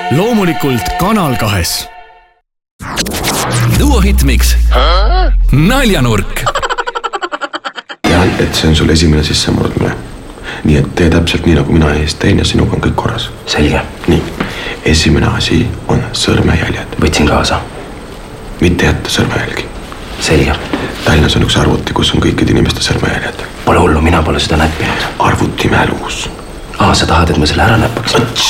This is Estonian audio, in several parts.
loomulikult Kanal 2. Duo Hitmix. Naljanurk. Tean, et see on sul esimene sissemurdmine. Nii et tee täpselt nii, nagu mina eest teen ja sinuga on kõik korras. Selge. Nii, esimene asi on sõrmejäljed. Võtsin kaasa. Mitte jätta sõrmejälgi. Selge. Tallinnas on üks arvuti, kus on kõikide inimeste sõrmejäljed. Pole hullu, mina pole seda näppinud. Arvuti mälus. Sa tahad, et ma selle ära näppaks?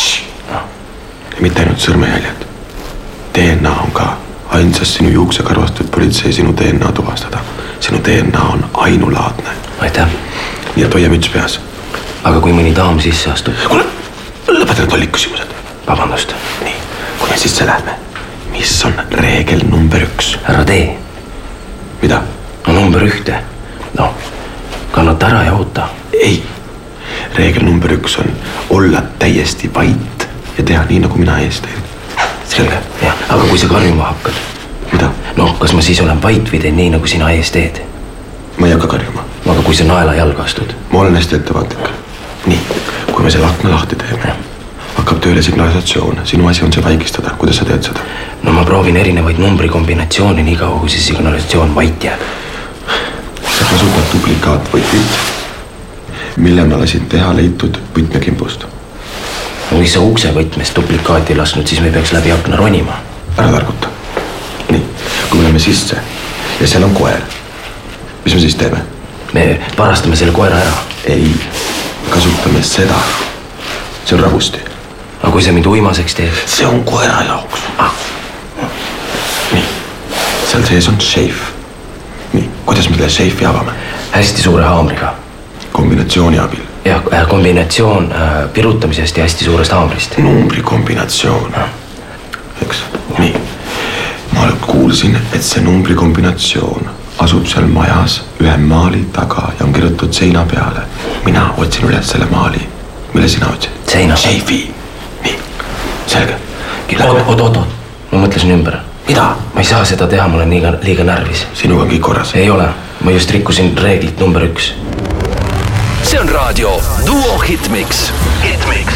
Ja mitte ainult sõrmejäljed. DNA on ka. Ainsas sinu juuksekarvast võib politsei sinu DNA tuvastada. Sinu DNA on ainulaadne. Aitäh. Nii et hoia müts peas. Aga kui mõni daam sisse astub? Kuule, lõpeta need olid küsimused. Vabandust. Nii, kui me sisse lähme. Mis on reegel number 1? Ära tee. Mida? No number 1. No, kannata ära ja oota. Ei. Reegel number 1 on olla täiesti vait ja teha nii, nagu mina ees teen. Selge, jah. Aga kui sa karjuma hakkad? Mida? No, kas ma siis olen vait või teen nii, nagu sina ees teed? Ma ei hakka karjuma. Aga kui sa naela jalga astud? Ma olen hästi ettevaatlik. Nii, kui me selle akna lahti teeme, hakkab tööle signalisatsioon. Sinu asi on see vaikistada. Kuidas sa teed seda? No ma proovin erinevaid numbrikombinatsioone nii kaua, kui see signalisatsioon vait jääb. Sa kasutad duplikaatvõtit, mille ma lasin teha leitud võtmekimbust. No kui sa ukse võtmest duplikaati lasknud, siis me peaks läbi akna ronima. Ära targuta. Nii, kui me läheme sisse ja seal on koer, mis me siis teeme? Me varastame selle koera ära. Ei, kasutame seda. See on ravusti. Aga kui sa mind uimaseks teed? See on koera jaoks. Nii, seal sees on šeif. Nii, kuidas me selle šeifi avame? Hästi suure haamriga. Kombinatsiooni abil. Ja kombinatsioon pirutamisest ja hästi suurest haamrist. Numbri kombinatsioon. Eks? Nii, ma kuulsin, et see numbri kombinatsioon asub seal majas ühe maali taga ja on kirjutatud seina peale. Mina otsin üles selle maali. Mille sina otsid? Seina. Šeifi. Nii, selge. Oot. Ma mõtlesin ümber. Mida? Ma ei saa seda teha, ma olen liiga närvis. Sinuga on kõik korras? Ei ole. Ma just rikkusin reeglit number 1. See on raadio Duo Hitmix.